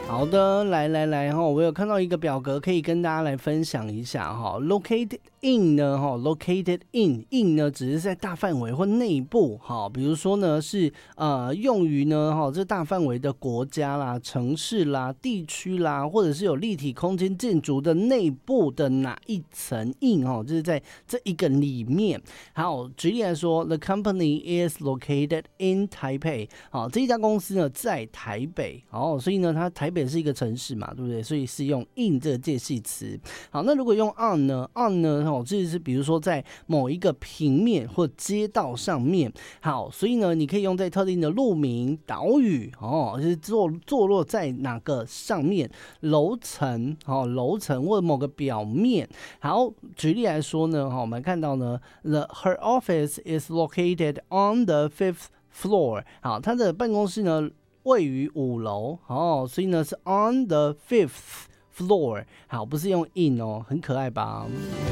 好的，来哈，我有看到一个表格可以跟大家来分享一下哈。Located in 呢哈 ，located in 呢只是在大范围或内部哈，比如说呢是用于呢哈这大范围的国家啦、城市啦、地区啦，或者是有立体空间建筑的内部的哪一层 in 哈，就是在这一个里面。好，举例来说 ，The company is located in Taipei。好，这一家公司呢在台北哦，所以呢它台北是一个城市嘛，对不对？所以是用 in 这个介系词。好，那如果用 on 呢 ？on 呢，这是比如说在某一个平面或街道上面。好，所以呢，你可以用在特定的路名、岛屿哦，就是坐落在哪个上面，楼层哦，楼层或者某个表面。好，举例来说呢，我们看到呢，her office is located on the 5th floor。好，她的办公室呢位于5楼哦，所以呢是 on the 5th floor。好，不是用 in 哦，很可爱吧？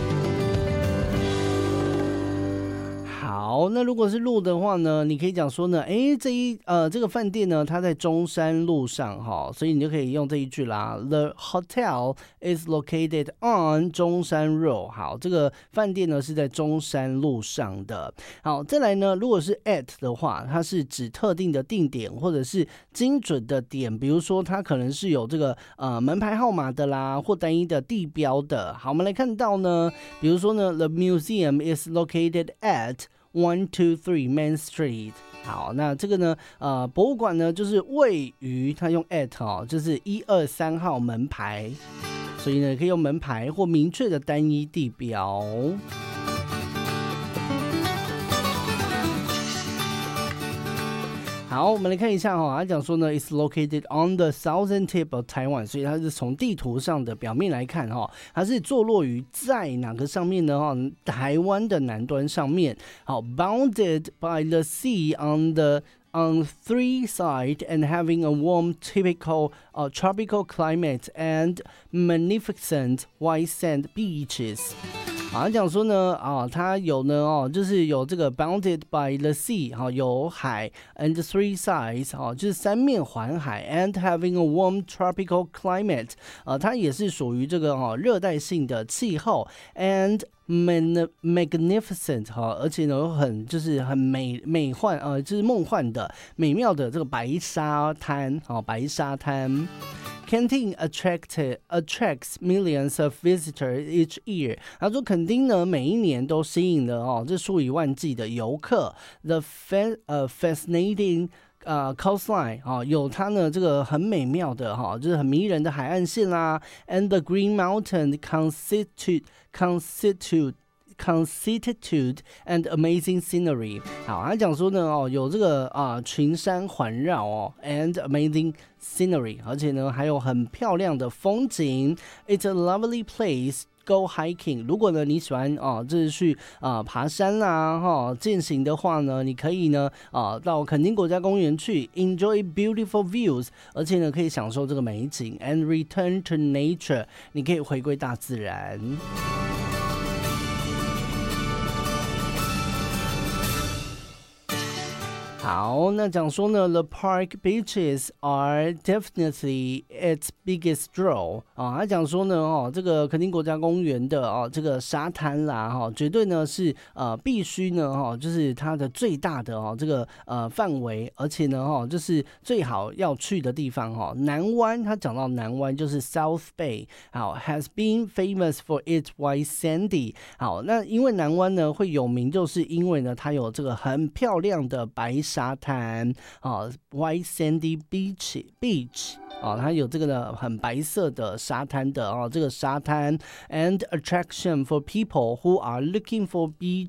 好，那如果是路的话呢，你可以讲说呢，这个饭店呢，它在中山路上哈，所以你就可以用这一句啦。The hotel is located on 中山 Road。好，这个饭店呢是在中山路上的。好，再来呢，如果是 at 的话，它是指特定的定点或者是精准的点，比如说它可能是有这个门牌号码的啦，或单一的地标的。好，我们来看到呢，比如说呢 ，The museum is located at 123 Main Street。好，那这个呢，博物馆呢就是位于，它用 at 哦，就是123号门牌，所以呢可以用门牌或明确的单一地标。好，我们来看一下他讲说呢 ，is located on the southern tip of Taiwan， 所以它是从地图上的表面来看它是坐落于在哪个上面呢？台湾的南端上面。好 ，bounded by the sea on 3 sides and having a warm, typical tropical climate and magnificent white sand beaches。好，讲说呢，它有呢，就是有这个 bounded by the sea， 有海 and 3 sides， 就是三面环海 and having a warm tropical climate， 它也是属于这个热带性的气候 and magnificent 而且呢就是很美幻就是梦幻的美妙的这个白沙滩白沙滩。Kenting attracts millions of visitors each year。他说垦丁呢每一年都吸引了这数以万计的游客。The fascinating coastline 有它呢这个很美妙的就是很迷人的海岸线啦。And the Green Mountain constitute and amazing scenery。 好，他讲说呢有这个群山环绕and amazing scenery， 而且呢还有很漂亮的风景。It's a lovely place go hiking。 如果呢你喜欢就是去爬山啦健行的话呢，你可以呢到垦丁国家公园去 enjoy beautiful views， 而且呢可以享受这个美景 and return to nature， 你可以回归大自然。好，那讲说呢 ，the park beaches are definitely its biggest draw。他讲说呢，这个垦丁国家公园的这个沙滩啦，绝对呢是必须呢，就是它的最大的这个范围，而且呢，就是最好要去的地方南湾，他讲到南湾就是 South Bay， 好 ，has been famous for its white sandy。好，那因为南湾呢会有名，就是因为呢它有这个很漂亮的白沙滩white sandy beach。它有这个呢很白色的沙滩的这个沙滩 and attraction for people who are looking for beach